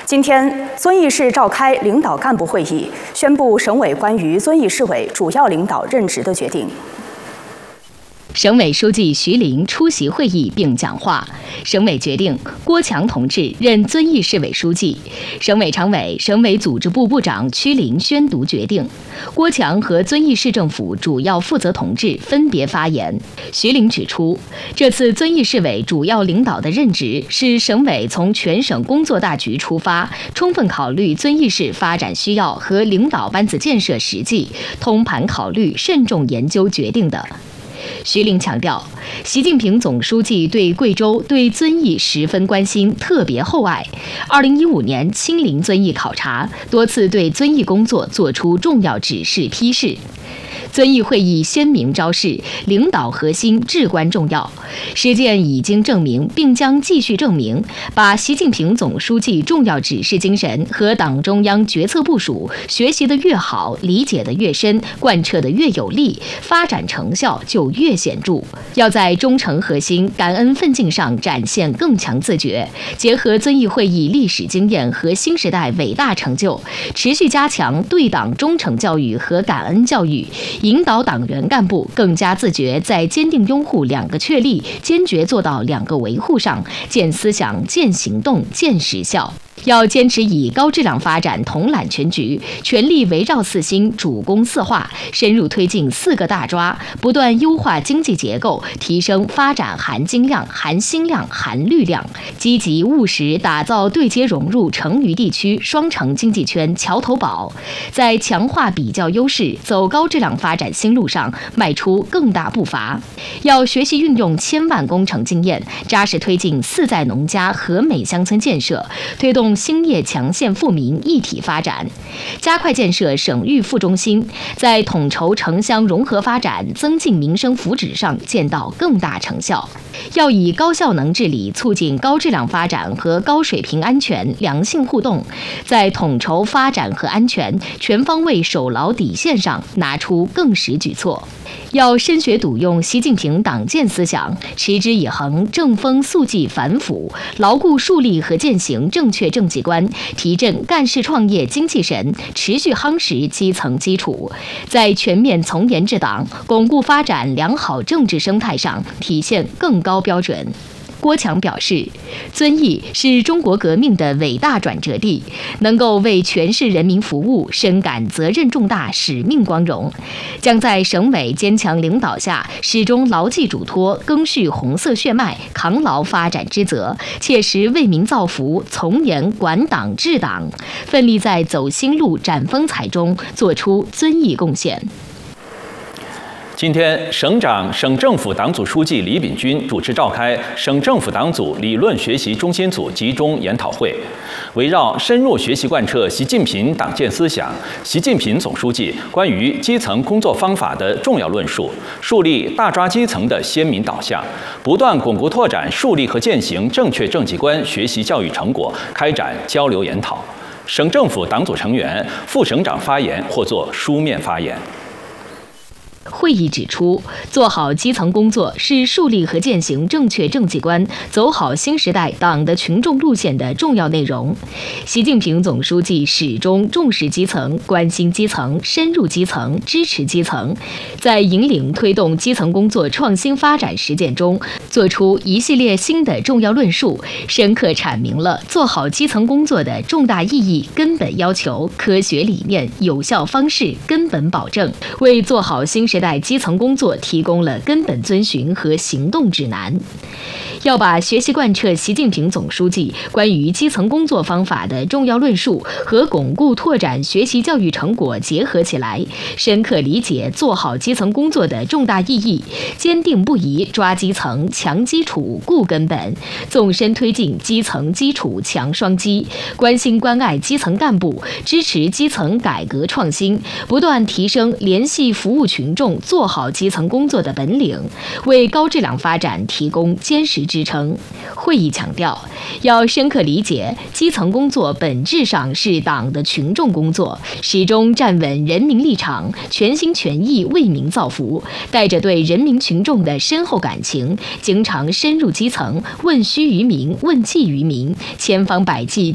今天，遵义市召开领导干部会议，宣布省委关于遵义市委主要领导任职的决定。 省委书记徐凌出席会议并讲话。省委决定郭强同志任遵义市委书记。省委常委、省委组织部部长曲林宣读决定。郭强和遵义市政府主要负责同志分别发言。徐凌指出，这次遵义市委主要领导的任职是省委从全省工作大局出发，充分考虑遵义市发展需要和领导班子建设实际，通盘考虑、慎重研究决定的。徐凌强调，习近平总书记对贵州、对遵义十分关心，特别厚爱。2015年亲临遵义考察，多次对遵义工作作出重要指示批示。遵义会议鲜明昭示，领导核心至关重要。实践已经证明，并将继续证明，把习近平总书记重要指示精神和党中央决策部署学习得越好，理解得越深，贯彻得越有力，发展成效就越显著。要在忠诚核心、感恩奋进上展现更强自觉，结合遵义会议历史经验和新时代伟大成就，持续加强对党忠诚教育和感恩教育，引导党员干部更加自觉，在坚定拥护两个确立、坚决做到两个维护上，见思想、见行动、见实效。要坚持以高质量发展统揽全局，全力围绕四新、主攻四化，深入推进四个大抓，不断优化经济结构，提升发展含金量、含新量、含绿量，积极务实打造对接融入成渝地区双城经济圈桥头堡，在强化比较优势、走高质量发展新路上迈出更大步伐。要学习运用千万工程经验，扎实推进4在农家和美乡村建设，推动兴业强县富民一体发展，加快建设省域副中心，在统筹城乡融合发展、增进民生福祉上见到更大成效。要以高效能治理促进高质量发展和高水平安全良性互动，在统筹发展和安全、全方位守牢底线上拿出更实举措。要深学笃用习近平党建思想，持之以恒，正风肃纪反腐，牢固树立和践行正确政绩观，提振干事创业精气神，持续夯实基层基础，在全面从严治党、巩固发展良好政治生态上体现更高标准。郭强表示，遵义是中国革命的伟大转折地，能够为全市人民服务，深感责任重大、使命光荣，将在省委坚强领导下，始终牢记嘱托，赓续红色血脉，扛牢发展之责，切实为民造福，从严管党治党，奋力在走新路、展风采中做出遵义贡献。 今天，省长、省政府党组书记李秉军主持召开省政府党组理论学习中心组集中研讨会，围绕深入学习贯彻习近平党建思想、习近平总书记关于基层工作方法的重要论述，树立大抓基层的鲜明导向，不断巩固拓展树立和践行正确政绩观学习教育成果，开展交流研讨。省政府党组成员、副省长发言或作书面发言。 会议指出，做好基层工作是树立和践行正确政绩观、走好新时代党的群众路线的重要内容。习近平总书记始终重视基层、关心基层、深入基层、支持基层，在引领推动基层工作创新发展实践中，做出一系列新的重要论述，深刻阐明了做好基层工作的重大意义、根本要求、科学理念、有效方式、根本保证，为做好新时代基层工作提供了根本遵循和行动指南。要把学习贯彻习近平总书记关于基层工作方法的重要论述和巩固拓展学习教育成果结合起来，深刻理解做好基层工作的重大意义，坚定不移抓基层、强基础、固根本，纵深推进基层基础强双基，关心关爱基层干部，支持基层改革创新，不断提升联系服务群众、做好基层工作的本领，为高质量发展提供坚实支撑。会议强调，要深刻理解基层工作本质上是党的群众工作，始终站稳人民立场，全心全意为民造福，带着对人民群众的深厚感情，经常深入基层，问需于民，问计于民，千方百计